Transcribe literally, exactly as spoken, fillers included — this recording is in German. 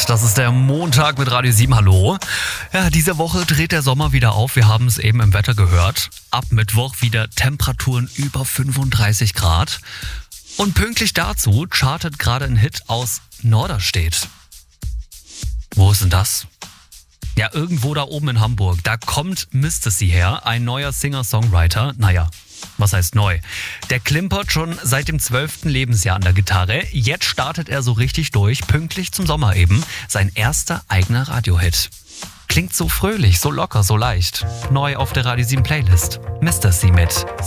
Das ist der Montag mit Radio sieben. Hallo. Ja, diese Woche dreht der Sommer wieder auf. Wir haben es eben im Wetter gehört. Ab Mittwoch wieder Temperaturen über fünfunddreißig Grad. Und pünktlich dazu chartet gerade ein Hit aus Norderstedt. Wo ist denn das? Ja, irgendwo da oben in Hamburg. Da kommt Mistasy her, ein neuer Singer-Songwriter. Naja, was heißt neu? Der klimpert schon seit dem zwölften Lebensjahr an der Gitarre. Jetzt startet er so richtig durch, pünktlich zum Sommer eben. Sein erster eigener Radiohit. Klingt so fröhlich, so locker, so leicht. Neu auf der Radio sieben Playlist. Mistasy mit